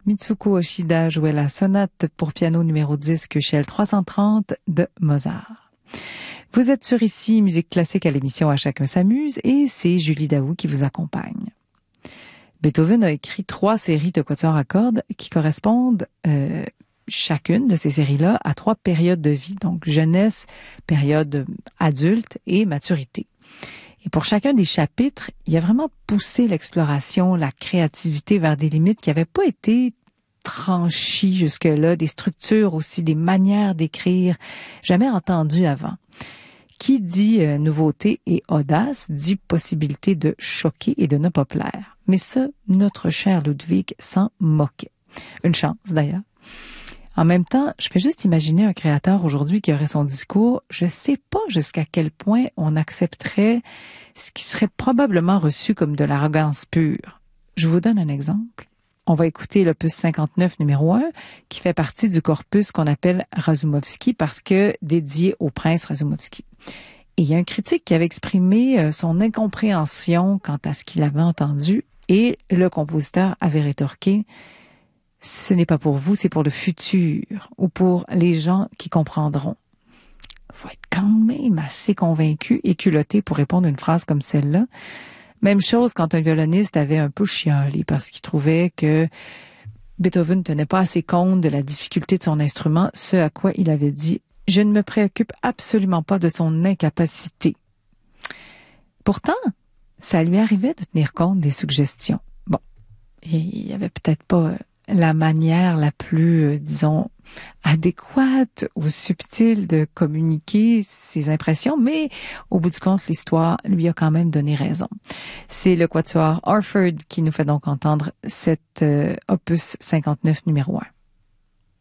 Mitsuko Oshida jouait la sonate pour piano numéro 10 Köchel 330 de Mozart. Vous êtes sur Ici Musique classique à l'émission À chacun s'amuse et c'est Julie Daou qui vous accompagne. Beethoven a écrit 3 séries de quatuors à cordes qui correspondent chacune de ces séries-là à 3 périodes de vie, donc jeunesse, période adulte et maturité. Et pour chacun des chapitres, il a vraiment poussé l'exploration, la créativité vers des limites qui n'avaient pas été franchies jusque-là, des structures aussi, des manières d'écrire jamais entendues avant. Qui dit nouveauté et audace dit possibilité de choquer et de ne pas plaire. Mais ça, notre cher Ludwig s'en moquait. Une chance d'ailleurs. En même temps, je peux juste imaginer un créateur aujourd'hui qui aurait son discours. Je sais pas jusqu'à quel point on accepterait ce qui serait probablement reçu comme de l'arrogance pure. Je vous donne un exemple. On va écouter l'opus 59 numéro 1 qui fait partie du corpus qu'on appelle Razumovsky parce que dédié au prince Razumovsky. Et il y a un critique qui avait exprimé son incompréhension quant à ce qu'il avait entendu et le compositeur avait rétorqué: ce n'est pas pour vous, c'est pour le futur ou pour les gens qui comprendront. Faut être quand même assez convaincu et culotté pour répondre à une phrase comme celle-là. Même chose quand un violoniste avait un peu chialé parce qu'il trouvait que Beethoven ne tenait pas assez compte de la difficulté de son instrument, ce à quoi il avait dit « Je ne me préoccupe absolument pas de son incapacité ». Pourtant, ça lui arrivait de tenir compte des suggestions. Bon, il n'y avait peut-être pas la manière la plus, disons, adéquate ou subtile de communiquer ses impressions, mais au bout du compte, l'histoire lui a quand même donné raison. C'est le quatuor Orford qui nous fait donc entendre cet opus 59 numéro 1.